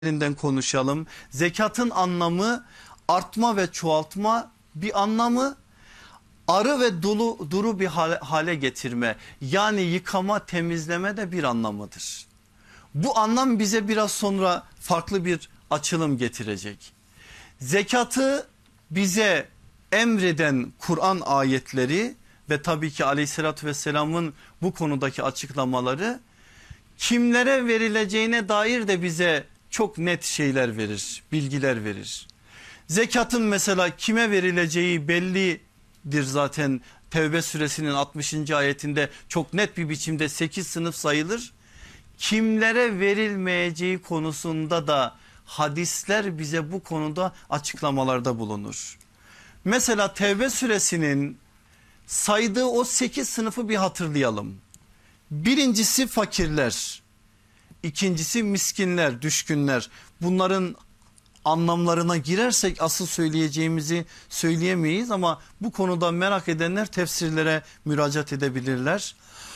konuşalım. Zekatın anlamı artma ve çoğaltma bir anlamı, arı ve duru bir hale getirme, yani yıkama, temizleme de bir anlamıdır. Bu anlam bize biraz sonra farklı bir açılım getirecek. Zekatı bize emreden Kur'an ayetleri ve tabii ki aleyhissalatü vesselamın bu konudaki açıklamaları kimlere verileceğine dair de bize çok net şeyler verir, bilgiler verir. Zekatın mesela kime verileceği bellidir zaten. Tevbe suresinin 60. ayetinde çok net bir biçimde 8 sınıf sayılır. Kimlere verilmeyeceği konusunda da hadisler bize bu konuda açıklamalarda bulunur. Mesela Tevbe suresinin saydığı o 8 sınıfı bir hatırlayalım. Birincisi fakirler, ikincisi miskinler, düşkünler. Bunların anlamlarına girersek asıl söyleyeceğimizi söyleyemeyiz ama bu konuda merak edenler tefsirlere müracaat edebilirler.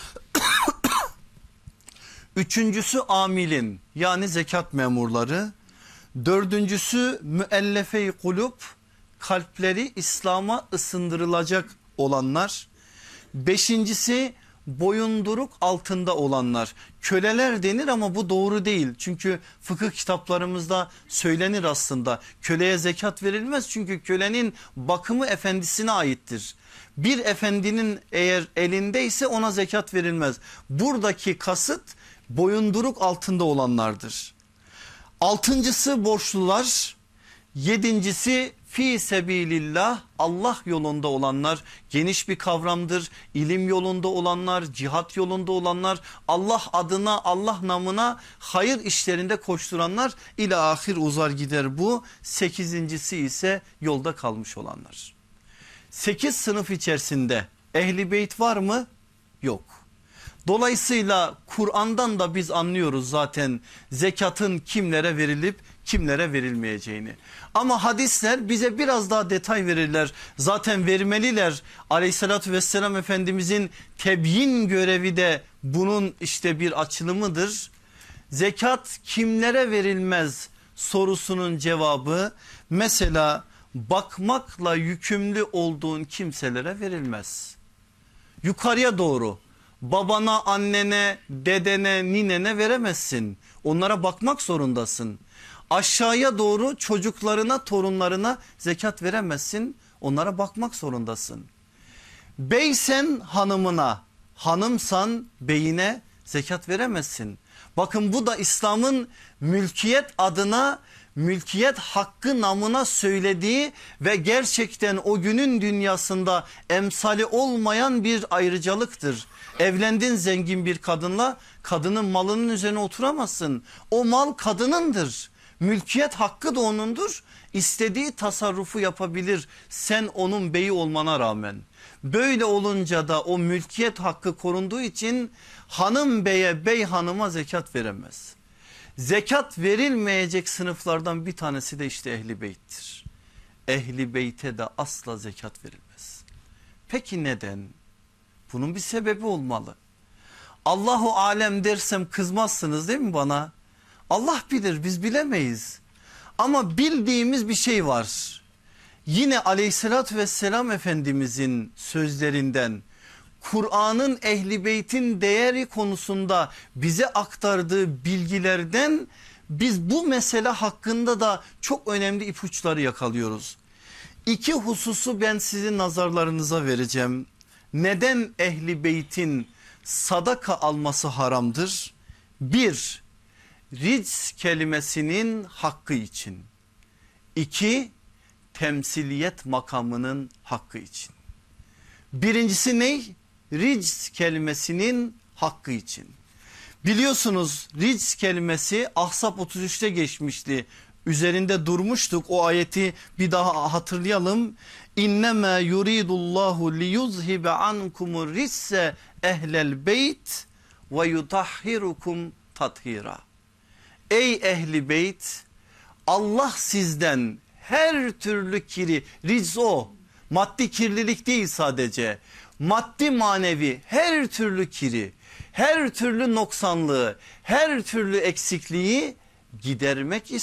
Üçüncüsü amilin, yani zekat memurları. Dördüncüsü müellefe-i kulub, kalpleri İslam'a ısındırılacak olanlar. Beşincisi boyunduruk altında olanlar. Köleler denir ama bu doğru değil. Çünkü fıkıh kitaplarımızda söylenir aslında. Köleye zekat verilmez çünkü kölenin bakımı efendisine aittir. Bir efendinin eğer elindeyse ona zekat verilmez. Buradaki kasıt boyunduruk altında olanlardır. Altıncısı borçlular. Yedincisi fi sebilillah, Allah yolunda olanlar, geniş bir kavramdır. İlim yolunda olanlar, cihat yolunda olanlar, Allah adına, Allah namına hayır işlerinde koşturanlar ile ahir uzar gider bu. Sekizincisi ise yolda kalmış olanlar. 8 sınıf içerisinde ehli beyt var mı? Yok. Dolayısıyla Kur'an'dan da biz anlıyoruz zaten zekatın kimlere verilip kimlere verilmeyeceğini. Ama hadisler bize biraz daha detay verirler. Zaten vermeliler. Aleyhissalatü vesselam Efendimizin tebyin görevi de bunun işte bir açılımıdır. Zekat kimlere verilmez sorusunun cevabı, mesela bakmakla yükümlü olduğun kimselere verilmez. Yukarıya doğru, babana, annene, dedene, ninene veremezsin. Onlara bakmak zorundasın. Aşağıya doğru çocuklarına, torunlarına zekat veremezsin. Onlara bakmak zorundasın. Beysen hanımına, hanımsan beyine zekat veremezsin. Bakın bu da İslam'ın mülkiyet adına, mülkiyet hakkı namına söylediği ve gerçekten o günün dünyasında emsali olmayan bir ayrıcalıktır. Evlendin zengin bir kadınla, kadının malının üzerine oturamazsın. O mal kadınındır. Mülkiyet hakkı da onundur. İstediği tasarrufu yapabilir sen onun beyi olmana rağmen. Böyle olunca da o mülkiyet hakkı korunduğu için hanım beye, bey hanıma zekat veremez. Zekat verilmeyecek sınıflardan bir tanesi de işte ehli beyttir. Ehli beyte de asla zekat verilmez. Peki neden? Bunun bir sebebi olmalı. Allahu alem dersem kızmazsınız değil mi bana? Allah bilir, biz bilemeyiz. Ama bildiğimiz bir şey var. Yine aleyhissalatü vesselam Efendimizin sözlerinden, Kur'an'ın ehli beytin değeri konusunda bize aktardığı bilgilerden biz bu mesele hakkında da çok önemli ipuçları yakalıyoruz. İki hususu ben sizin nazarlarınıza vereceğim. Neden ehli beytin sadaka alması haramdır? Bir, ric kelimesinin hakkı için. İki, temsiliyet makamının hakkı için. Birincisi ne? Ric kelimesinin hakkı için. Biliyorsunuz ric kelimesi Ahzab 33'te geçmişti. Üzerinde durmuştuk, o ayeti bir daha hatırlayalım. İnnemâ yuridullahu liyuzhibe ankumur risse ehlel beyt ve yutahhirukum tathira. Ey ehli beyt, Allah sizden her türlü kiri, ric o, maddi kirlilik değil sadece, maddi manevi her türlü kiri, her türlü noksanlığı, her türlü eksikliği gidermek